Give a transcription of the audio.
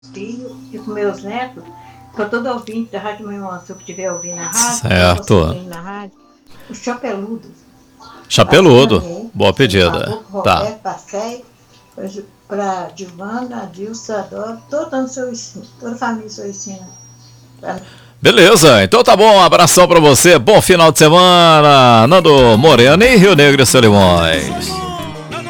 filhos e com meus netos, para todo ouvinte da Rádio Manhuaçu que estiver ouvindo a rádio, certo. na rádio, o Chapeludo. Chapeludo, boa pedida. Tá. Roberto, Passei, para Divana, Dilson, Adoro, toda a família Soicina. Beleza, então tá bom, um abração pra você, bom final de semana, Nando Moreno em Rio Negro e Solimões.